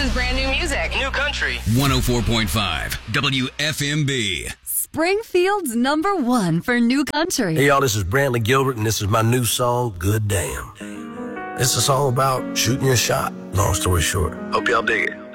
is brand new music. New country. 104.5 WFMB. Springfield's #1 for new country. Hey, y'all, this is Brantley Gilbert, and this is my new song, Good Damn. It's a song about shooting your shot, long story short. Hope y'all dig it.